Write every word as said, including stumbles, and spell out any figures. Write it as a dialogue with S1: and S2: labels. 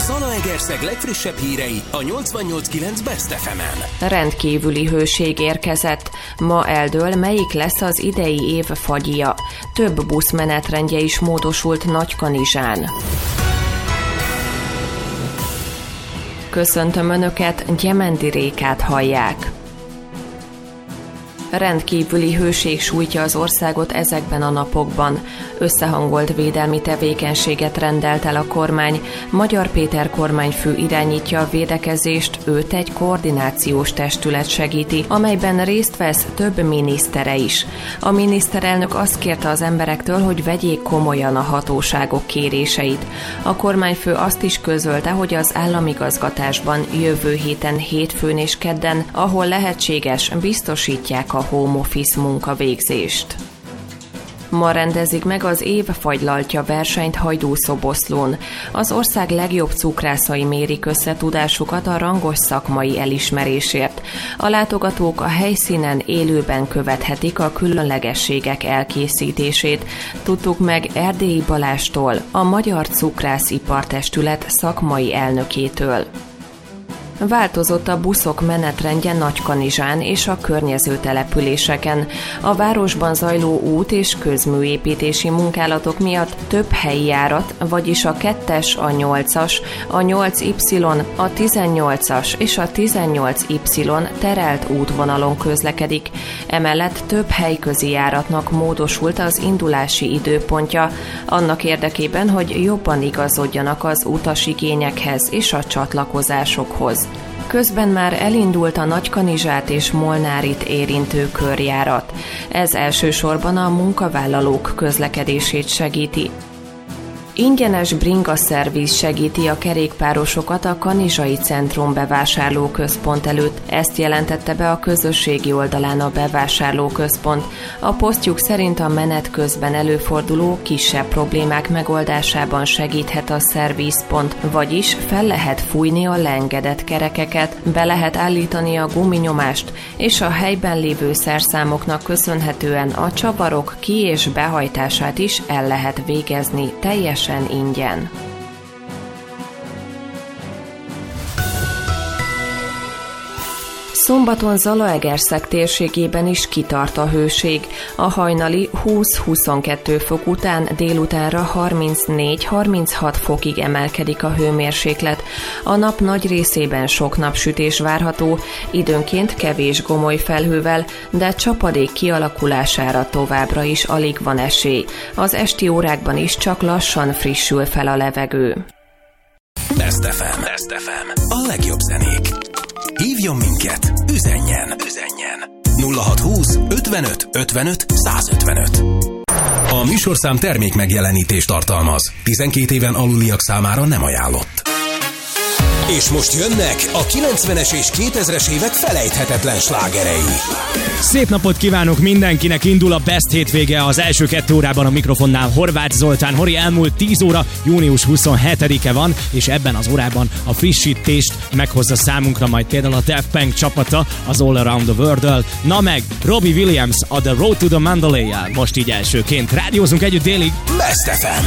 S1: Zalaegerszeg legfrissebb hírei a nyolcvannyolc kilenc Best ef emen.
S2: Rendkívüli hőség érkezett. Ma eldől, melyik lesz az idei év fagyja. Több busz menetrendje is módosult Nagykanizsán. Köszöntöm Önöket, Gyemendi Rékát hallják. Rendkívüli hőség sújtja az országot ezekben a napokban. Összehangolt védelmi tevékenységet rendelt el a kormány. Magyar Péter kormányfő irányítja a védekezést, őt egy koordinációs testület segíti, amelyben részt vesz több minisztere is. A miniszterelnök azt kérte az emberektől, hogy vegyék komolyan a hatóságok kéréseit. A kormányfő azt is közölte, hogy az államigazgatásban jövő héten hétfőn és kedden, ahol lehetséges, biztosítják a home office munkavégzést. Ma rendezik meg az év fagylaltja versenyt Hajdúszoboszlón. Az ország legjobb cukrászai mérik összetudásukat a rangos szakmai elismerésért. A látogatók a helyszínen élőben követhetik a különlegességek elkészítését. Tudtuk meg Erdélyi Balástól, a Magyar Cukrászipartestület szakmai elnökétől. Változott a buszok menetrendje Nagykanizsán és a környező településeken. A városban zajló út- és közműépítési munkálatok miatt több helyi járat, vagyis a kettes, a nyolcas, a nyolc Y, a tizennyolcas és a tizennyolc Y terelt útvonalon közlekedik. Emellett több helyközi járatnak módosult az indulási időpontja, annak érdekében, hogy jobban igazodjanak az utasigényekhez és a csatlakozásokhoz. Közben már elindult a Nagykanizsát és Molnárit érintő körjárat. Ez elsősorban a munkavállalók közlekedését segíti. Ingyenes bringaszerviz segíti a kerékpárosokat a Kanizsai Centrum bevásárlóközpont előtt. Ezt jelentette be a közösségi oldalán a bevásárlóközpont. A posztjuk szerint a menet közben előforduló kisebb problémák megoldásában segíthet a szervizpont, vagyis fel lehet fújni a leengedett kerekeket, be lehet állítani a guminyomást, és a helyben lévő szerszámoknak köszönhetően a csavarok ki- és behajtását is el lehet végezni teljes ingyen. Szombaton Zalaegerszeg térségében is kitart a hőség. A hajnali húsz-huszonkettő fok után délutánra harmincnégy-harminchat fokig emelkedik a hőmérséklet. A nap nagy részében sok napsütés várható, időnként kevés gomoly felhővel, de csapadék kialakulására továbbra is alig van esély. Az esti órákban is csak lassan frissül fel a levegő.
S1: Best ef em. Best ef em. A legjobb zenék. Hívjon minket, üzenjen, üzenjen. nulla hatszázhúsz ötvenöt ötvenöt százötvenöt. A műsorszám termék megjelenítést tartalmaz. tizenkét éven aluliak számára nem ajánlott. És most jönnek a kilencvenes és kétezres évek felejthetetlen slágerei.
S3: Szép napot kívánok mindenkinek, indul a Best hétvége, az első kettő órában a mikrofonnál Horváth Zoltán. Hori, elmúlt tíz óra, június huszonhetedike van, és ebben az órában a frissítést meghozza számunkra majd például a Daft Punk csapata az All Around the World-öl. Na meg Robbie Williams a The Road to the Mandalay-jel, most így elsőként. Rádiózunk együtt délig.
S1: Best ef em.